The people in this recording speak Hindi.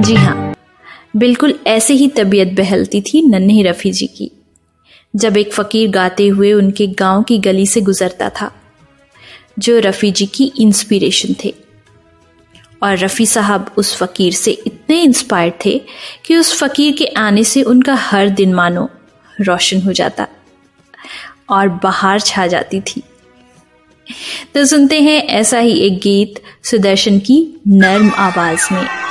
जी हाँ, बिल्कुल ऐसे ही तबीयत बहलती थी नन्हे रफ़ी जी की जब एक फ़कीर गाते हुए उनके गांव की गली से गुजरता था, जो रफ़ी जी की इंस्पिरेशन थे। और रफ़ी साहब उस फ़कीर से इतने इंस्पायर्ड थे कि उस फ़कीर के आने से उनका हर दिन मानो रोशन हो जाता और बहार छा जाती थी। तो सुनते हैं ऐसा ही एक गीत सुदर्शन की नर्म आवाज में।